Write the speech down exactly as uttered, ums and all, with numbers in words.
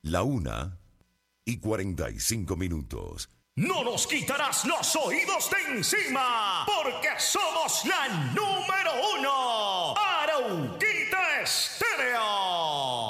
La una y cuarenta y cinco minutos. No nos quitarás los oídos de encima, porque somos la número uno.